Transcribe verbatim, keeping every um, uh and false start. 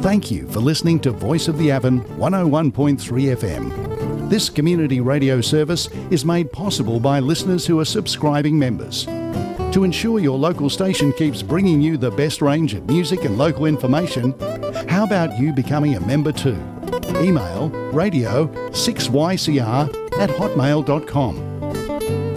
Thank you for listening to Voice of the Avon one oh one point three F M. This community radio service is made possible by listeners who are subscribing members. To ensure your local station keeps bringing you the best range of music and local information, how about you becoming a member too? Email radio six y c r at hotmail dot com.